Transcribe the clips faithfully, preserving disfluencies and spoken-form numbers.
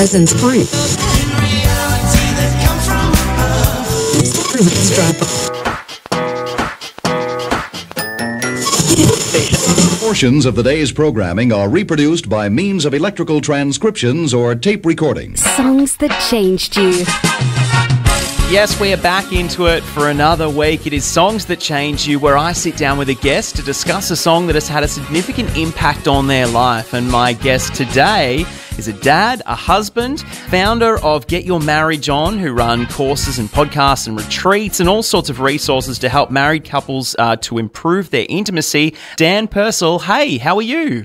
Peasants Point. Portions of the day's programming are reproduced by means of electrical transcriptions or tape recordings. Songs that changed you. Yes, we are back into it for another week. It is Songs That Change You, where I sit down with a guest to discuss a song that has had a significant impact on their life. And my guest today is a dad, a husband, founder of Get Your Marriage On, who run courses and podcasts and retreats and all sorts of resources to help married couples uh, to improve their intimacy. Dan Purcell, hey, how are you?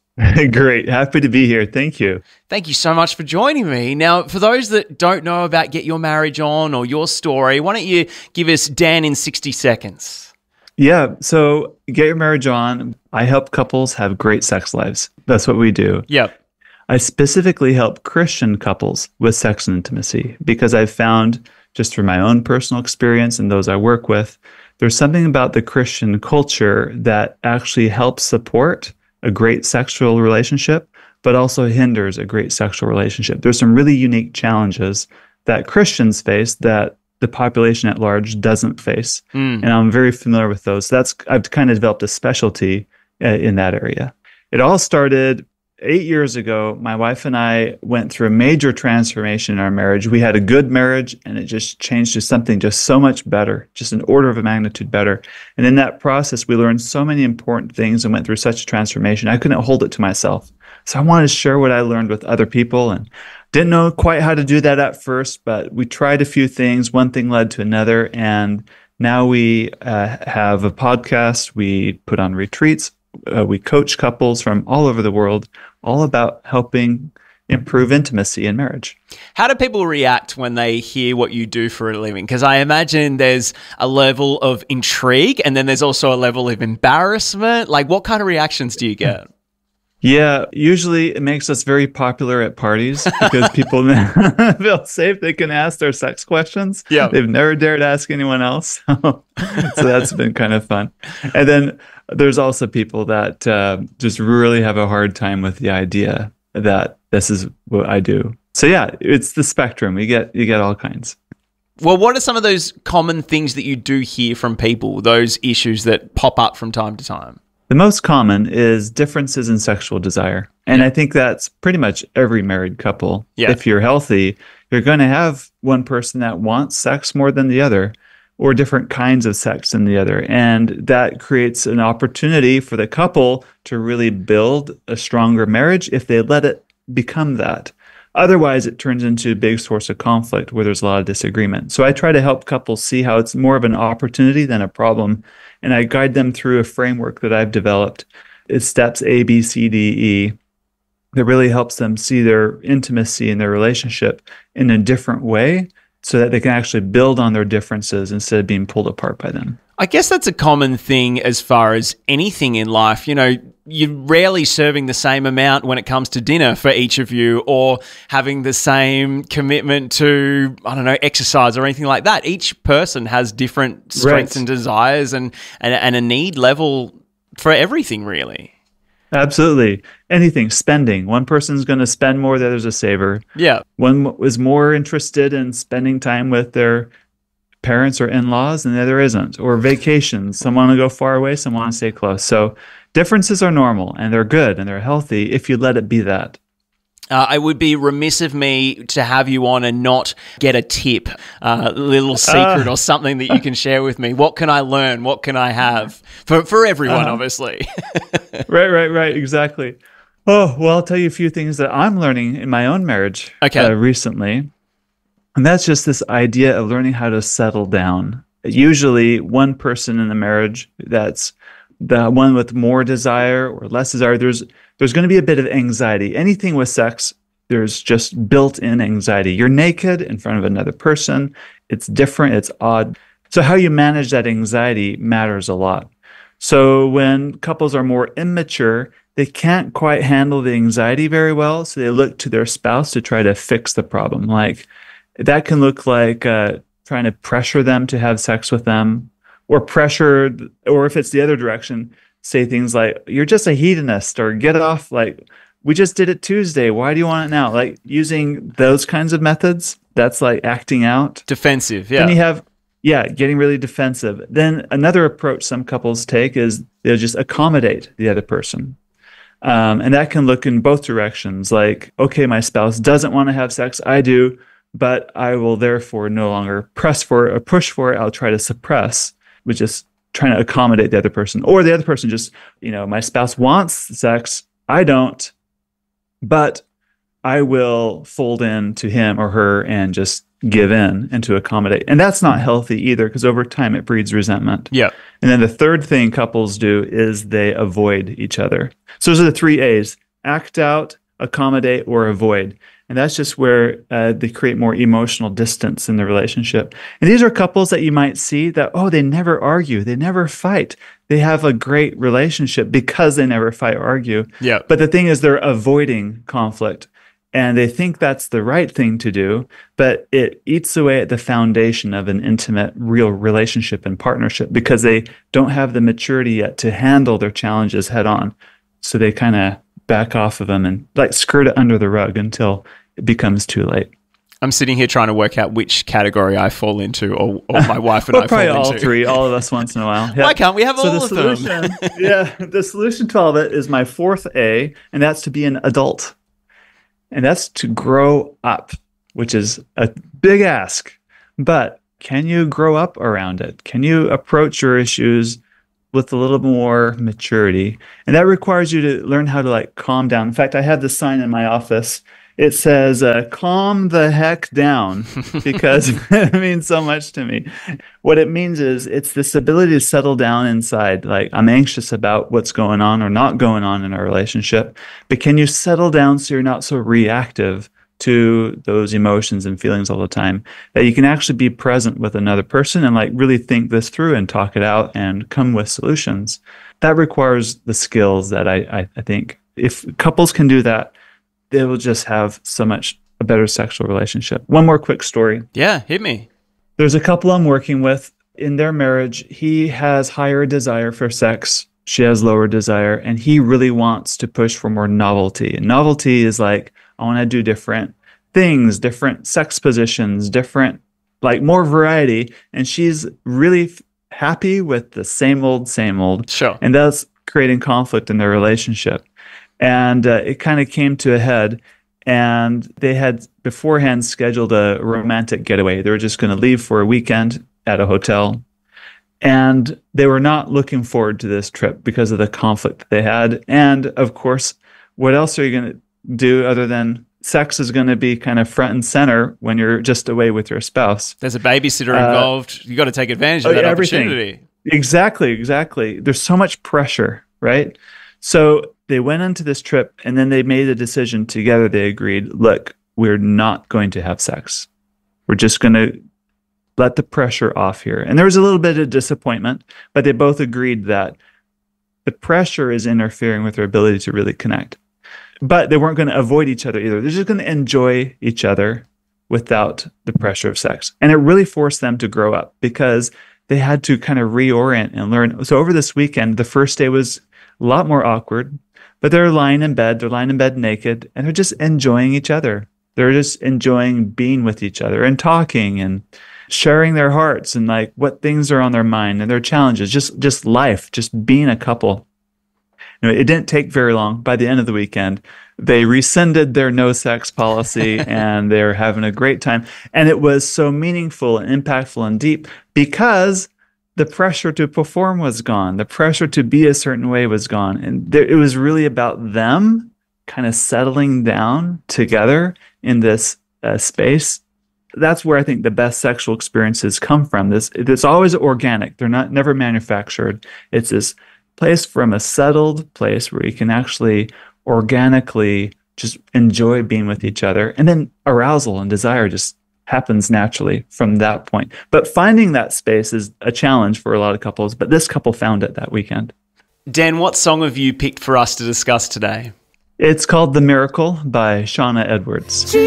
Great. Happy to be here. Thank you. Thank you so much for joining me. Now, for those that don't know about Get Your Marriage On or your story, why don't you give us Dan in sixty seconds? Yeah. So Get Your Marriage On, I help couples have great sex lives. That's what we do. Yep. I specifically help Christian couples with sex and intimacy because I've found, just from my own personal experience and those I work with, there's something about the Christian culture that actually helps support a great sexual relationship, but also hinders a great sexual relationship. There's some really unique challenges that Christians face that the population at large doesn't face. Mm. And I'm very familiar with those. So that's, I've kind of developed a specialty uh, in that area. It all started eight years ago. My wife and I went through a major transformation in our marriage. We had a good marriage and it just changed to something just so much better, just an order of a magnitude better. And in that process, we learned so many important things and went through such a transformation. I couldn't hold it to myself. So I wanted to share what I learned with other people and didn't know quite how to do that at first, but we tried a few things. One thing led to another. And now we uh, have a podcast. We put on retreats. Uh, we coach couples from all over the world, all about helping improve intimacy in marriage. How do people react when they hear what you do for a living? Because I imagine there's a level of intrigue and then there's also a level of embarrassment. Like, what kind of reactions do you get? Yeah, usually it makes us very popular at parties because people feel safe. They can ask their sex questions. Yeah. They've never dared ask anyone else. So that's been kind of fun. And then there's also people that uh, just really have a hard time with the idea that this is what I do. So yeah, it's the spectrum. You get you get all kinds. Well, what are some of those common things that you do hear from people, those issues that pop up from time to time? The most common is differences in sexual desire. And yeah. I think that's pretty much every married couple. Yeah. If you're healthy, you're going to have one person that wants sex more than the other, or different kinds of sex than the other. And that creates an opportunity for the couple to really build a stronger marriage if they let it become that. Otherwise, it turns into a big source of conflict where there's a lot of disagreement. So I try to help couples see how it's more of an opportunity than a problem. And I guide them through a framework that I've developed. It's steps A, B, C, D, E that really helps them see their intimacy and their relationship in a different way so that they can actually build on their differences instead of being pulled apart by them. I guess that's a common thing as far as anything in life. You know, you're rarely serving the same amount when it comes to dinner for each of you or having the same commitment to, I don't know, exercise or anything like that. Each person has different strengths right. and desires and, and, and a need level for everything, really. Absolutely. Anything, spending. One person's going to spend more, the other's a saver. Yeah. One is more interested in spending time with their parents or in-laws and the other isn't. Or vacations. Some want to go far away, some want to stay close. So differences are normal and they're good and they're healthy if you let it be that. Uh, it would be remiss of me to have you on and not get a tip, uh, a little secret uh, or something that you can share with me. What can I learn? What can I have? For for everyone, uh, obviously. right, right, right. Exactly. Oh, well, I'll tell you a few things that I'm learning in my own marriage okay. uh, recently. And that's just this idea of learning how to settle down. Usually one person in the marriage that's the one with more desire or less desire, there's there's going to be a bit of anxiety. Anything with sex, there's just built-in anxiety. You're naked in front of another person. It's different. It's odd. So how you manage that anxiety matters a lot. So when couples are more immature, they can't quite handle the anxiety very well, so they look to their spouse to try to fix the problem. Like that can look like uh, trying to pressure them to have sex with them, or pressure, or if it's the other direction, say things like, you're just a hedonist, or get off, like, we just did it Tuesday. Why do you want it now? Like using those kinds of methods, that's like acting out. Defensive, yeah. Then you have, yeah, getting really defensive. Then another approach some couples take is they'll just accommodate the other person. Um, and that can look in both directions. Like, okay, my spouse doesn't want to have sex. I do, but I will therefore no longer press for it or push for it. I'll try to suppress, which is trying to accommodate the other person. Or the other person just, you know, my spouse wants sex. I don't, but I will fold in to him or her and just give in and to accommodate. And that's not healthy either, because over time it breeds resentment. Yeah. And then the third thing couples do is they avoid each other. So those are the three A's: act out, accommodate, or avoid. And that's just where uh, they create more emotional distance in the relationship. And these are couples that you might see that, oh, they never argue. They never fight. They have a great relationship because they never fight or argue. Yeah. But the thing is, they're avoiding conflict. And they think that's the right thing to do, but it eats away at the foundation of an intimate, real relationship and partnership because they don't have the maturity yet to handle their challenges head on. So they kind of back off of them and like skirt it under the rug until it becomes too late. I'm sitting here trying to work out which category I fall into, or, or my wife and well, I probably fall all into. three, all of us once in a while. Yeah. Why can't we have so all the of solution, them? yeah, the solution to all of it is my fourth A, and that's to be an adult. And that's to grow up, which is a big ask. But can you grow up around it? Can you approach your issues with a little more maturity? And that requires you to learn how to like calm down. In fact, I have this sign in my office. It says, uh, calm the heck down, because it means so much to me. What it means is it's this ability to settle down inside. Like, I'm anxious about what's going on or not going on in our relationship, but can you settle down so you're not so reactive to those emotions and feelings all the time, that you can actually be present with another person and like really think this through and talk it out and come with solutions. That requires the skills that I, I, I think if couples can do that, they will just have so much a better sexual relationship. One more quick story. Yeah, hit me. There's a couple I'm working with. In their marriage, he has higher desire for sex. She has lower desire, and he really wants to push for more novelty. And novelty is like, I want to do different things, different sex positions, different, like more variety. And she's really f- happy with the same old, same old. Sure. And that's creating conflict in their relationship. And uh, it kind of came to a head, and they had beforehand scheduled a romantic getaway. They were just going to leave for a weekend at a hotel. And they were not looking forward to this trip because of the conflict that they had. And of course, what else are you going to do other than sex is going to be kind of front and center when you're just away with your spouse? There's a babysitter Uh, involved. You got to take advantage of oh, that everything. opportunity. Exactly, exactly. There's so much pressure, right? So they went into this trip, and then they made a decision together. They agreed, look, we're not going to have sex. We're just going to let the pressure off here. And there was a little bit of disappointment, but they both agreed that the pressure is interfering with their ability to really connect. But they weren't going to avoid each other either. They're just going to enjoy each other without the pressure of sex. And it really forced them to grow up because they had to kind of reorient and learn. So over this weekend, the first day was a lot more awkward, but they're lying in bed, they're lying in bed naked, and they're just enjoying each other. They're just enjoying being with each other and talking and sharing their hearts and like what things are on their mind and their challenges, just, just life, just being a couple. You know, it didn't take very long. By the end of the weekend, they rescinded their no sex policy and they're having a great time. And it was so meaningful and impactful and deep because the pressure to perform was gone. The pressure to be a certain way was gone. And there, it was really about them kind of settling down together in this uh, space. That's where I think the best sexual experiences come from. This it's always organic. They're not never manufactured. It's this place from a settled place where you can actually organically just enjoy being with each other. And then arousal and desire just happens naturally from that point. But finding that space is a challenge for a lot of couples, but this couple found it that weekend. Dan, what song have you picked for us to discuss today? It's called The Miracle by Shauna Edwards.